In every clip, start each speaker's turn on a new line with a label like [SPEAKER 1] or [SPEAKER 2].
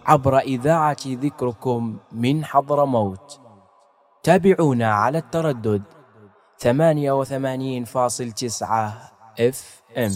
[SPEAKER 1] عبر إذاعة ذكركم من حضرموت. تابعونا على التردد 88.9 FM.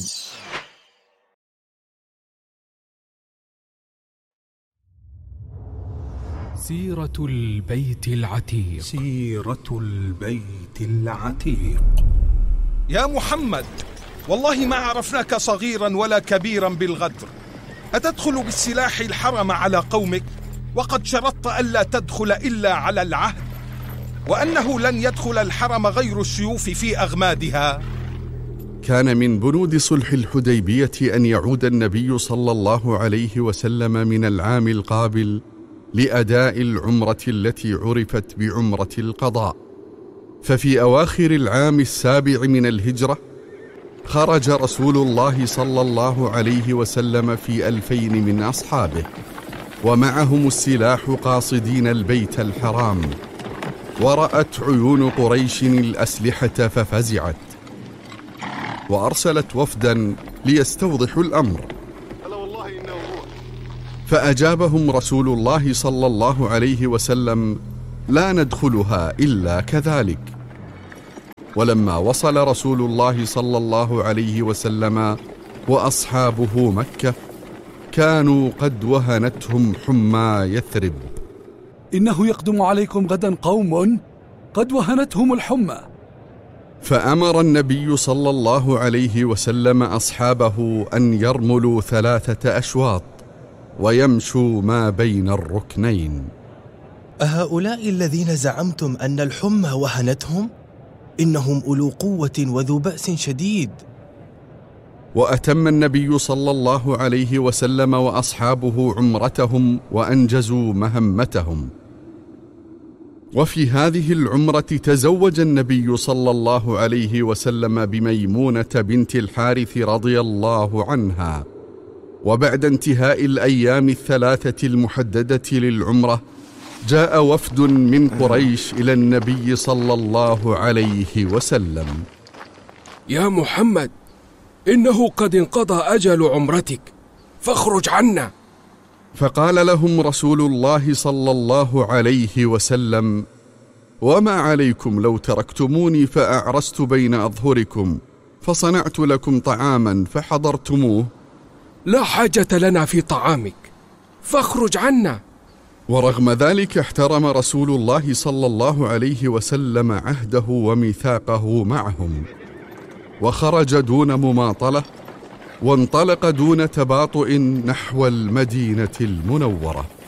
[SPEAKER 2] سيرة البيت العتيق.
[SPEAKER 3] سيرة البيت العتيق.
[SPEAKER 4] يا محمد، والله ما عرفناك صغيرا ولا كبيرا بالغدر. أتدخل بالسلاح الحرم على قومك وقد شرطت ألا تدخل إلا على العهد، وأنه لن يدخل الحرم غير السيوف في أغمادها؟
[SPEAKER 5] كان من بنود صلح الحديبية أن يعود النبي صلى الله عليه وسلم من العام القابل لأداء العمرة التي عرفت بعمرة القضاء. ففي أواخر العام 7 من الهجرة خرج رسول الله صلى الله عليه وسلم في 2000 من أصحابه، ومعهم السلاح قاصدين البيت الحرام. ورأت عيون قريش الأسلحة ففزعت، وأرسلت وفدا ليستوضحوا الأمر، فأجابهم رسول الله صلى الله عليه وسلم: لا ندخلها إلا كذلك. ولما وصل رسول الله صلى الله عليه وسلم وأصحابه مكة كانوا قد وهنتهم حمى يثرب.
[SPEAKER 3] إنه يقدم عليكم غدا قوم قد وهنتهم الحمى.
[SPEAKER 5] فأمر النبي صلى الله عليه وسلم أصحابه أن يرملوا 3 أشواط ويمشوا ما بين الركنين.
[SPEAKER 6] أهؤلاء الذين زعمتم أن الحمى وهنتهم؟ إنهم أولو قوة وذو بأس شديد.
[SPEAKER 5] وأتم النبي صلى الله عليه وسلم وأصحابه عمرتهم وأنجزوا مهمتهم. وفي هذه العمرة تزوج النبي صلى الله عليه وسلم بميمونة بنت الحارث رضي الله عنها. وبعد انتهاء الأيام 3 المحددة للعمرة جاء وفد من قريش إلى النبي صلى الله عليه وسلم:
[SPEAKER 2] يا محمد، إنه قد انقضى أجل عمرتك، فاخرج عنا.
[SPEAKER 5] فقال لهم رسول الله صلى الله عليه وسلم: وما عليكم لو تركتموني فأعرست بين أظهركم فصنعت لكم طعاما فحضرتموه؟
[SPEAKER 2] لا حاجة لنا في طعامك، فاخرج عنا.
[SPEAKER 5] ورغم ذلك احترم رسول الله صلى الله عليه وسلم عهده وميثاقه معهم، وخرج دون مماطلة، وانطلق دون تباطؤ نحو المدينة المنورة.